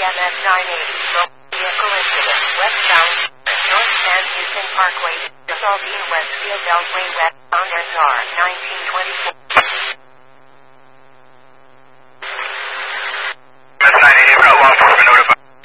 MS 980 motor vehicle incident westbound North San Houston Parkway, Garibaldi, Westfield Beltway, westbound SR 1924.